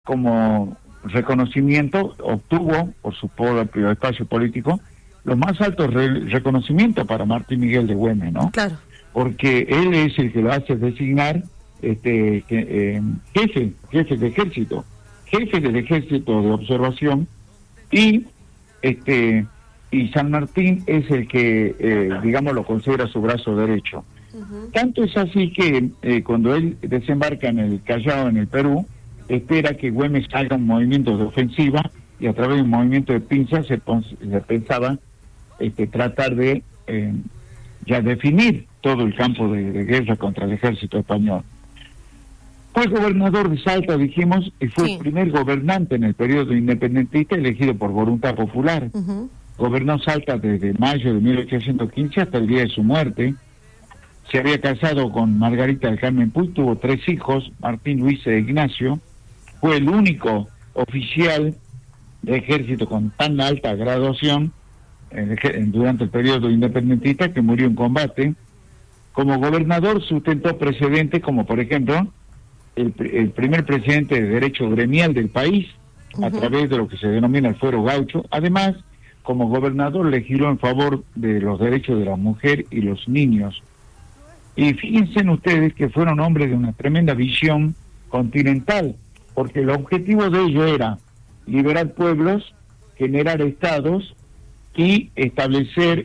como reconocimiento, obtuvo por su propio espacio político los más altos reconocimientos para Martín Miguel de Güemes, ¿no? Claro. Porque él es el que lo hace designar jefe de ejército, jefe del ejército de observación, y San Martín es el que, digamos, lo considera su brazo derecho. Tanto es así que cuando él desembarca en el Callao, en el Perú, espera que Güemes haga un movimiento de ofensiva, y a través de un movimiento de pinza se pensaba tratar de ya definir todo el campo de guerra contra el ejército español. Fue gobernador de Salta, dijimos, y fue el primer gobernante en el periodo independentista elegido por voluntad popular. Gobernó Salta desde mayo de 1815 hasta el día de su muerte. Se había casado con Margarita del Carmen Puig, tuvo 3 hijos, Martín, Luis e Ignacio. Fue el único oficial de ejército con tan alta graduación durante el periodo independentista que murió en combate. Como gobernador sustentó precedentes como, por ejemplo, el primer presidente de derecho gremial del país, a través de lo que se denomina el fuero gaucho. Además, como gobernador legisló en favor de los derechos de la mujer y los niños. Y fíjense ustedes que fueron hombres de una tremenda visión continental, porque el objetivo de ello era liberar pueblos, generar estados y establecer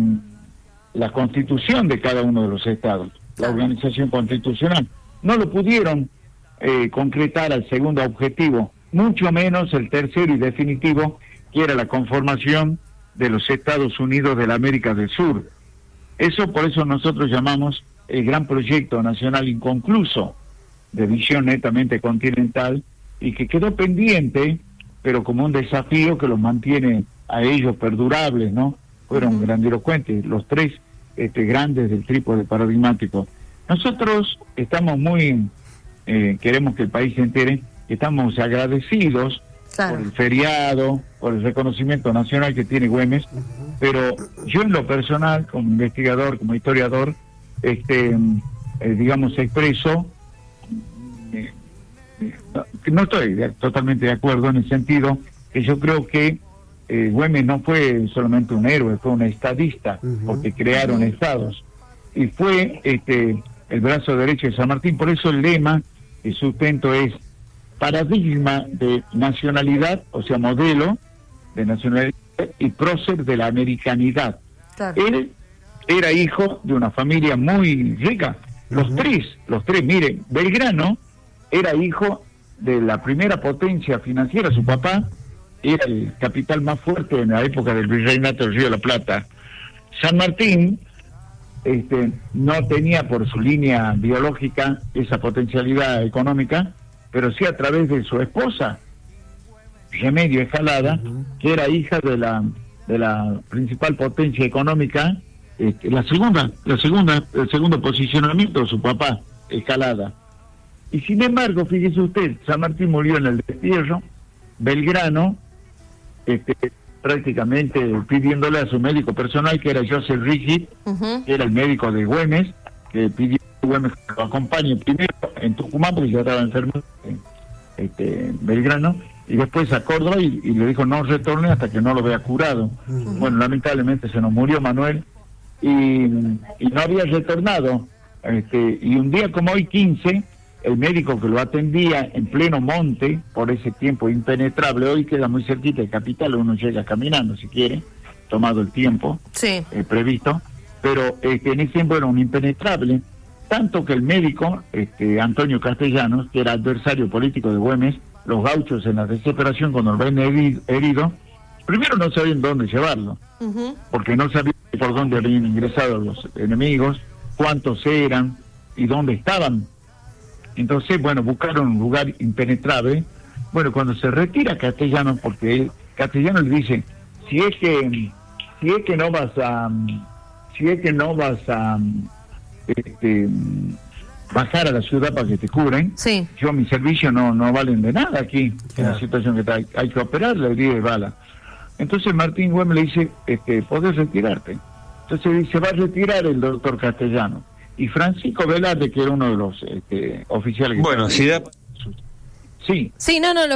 la constitución de cada uno de los estados, la organización constitucional. No lo pudieron concretar al segundo objetivo, mucho menos el tercero y definitivo, que era la conformación de los Estados Unidos de la América del Sur. Por eso nosotros llamamos el gran proyecto nacional inconcluso, de visión netamente continental, y que quedó pendiente, pero como un desafío que los mantiene a ellos perdurables, ¿no? Fueron grandilocuentes, los 3 grandes del trípode paradigmático. Nosotros estamos queremos que el país se entere, estamos agradecidos por el feriado, por el reconocimiento nacional que tiene Güemes, pero yo en lo personal, como investigador, como historiador, digamos, expreso, no estoy totalmente de acuerdo en el sentido que yo creo que Güemes no fue solamente un héroe, fue un estadista, porque crearon estados, y fue el brazo derecho de San Martín. Por eso el lema, el sustento es paradigma de nacionalidad, o sea, modelo de nacionalidad, y prócer de la americanidad. Claro. Él era hijo de una familia muy rica, los tres, miren, Belgrano era hijo de la primera potencia financiera, su papá era el capital más fuerte en la época del virreinato del Río de la Plata. San Martín no tenía por su línea biológica esa potencialidad económica, pero sí a través de su esposa, Remedio Escalada, que era hija de la principal potencia económica, el segundo posicionamiento de su papá, Escalada. Y sin embargo, fíjese usted, San Martín murió en el destierro. Belgrano, prácticamente pidiéndole a su médico personal, que era Joseph Rigid, que era el médico de Güemes, que pidió a Güemes que lo acompañe primero en Tucumán, porque ya estaba enfermo, Belgrano, y después a Córdoba, y le dijo no retorne hasta que no lo vea curado. Bueno, lamentablemente se nos murió Manuel, y no había retornado. Y un día como hoy, 15, el médico que lo atendía en pleno monte, por ese tiempo impenetrable, hoy queda muy cerquita de Capital, uno llega caminando si quiere, tomado el tiempo previsto, pero en ese tiempo era un impenetrable, tanto que el médico, Antonio Castellanos, que era adversario político de Güemes, los gauchos en la desesperación cuando lo ven herido, primero no sabían dónde llevarlo, porque no sabían por dónde habían ingresado los enemigos, cuántos eran y dónde estaban. Entonces, bueno, buscaron un lugar impenetrable. Bueno, cuando se retira Castellanos, porque Castellanos le dice, si es que no vas a bajar a la ciudad para que te cubren, yo mis servicios no valen de nada aquí, en la situación que está, hay que operar la herida de bala. Entonces Martín Güemes le dice, podés retirarte. Entonces se va a retirar el doctor Castellanos. Y Francisco Velarde, que era uno de los oficiales... Bueno, si da... Sí. Sí, no, lo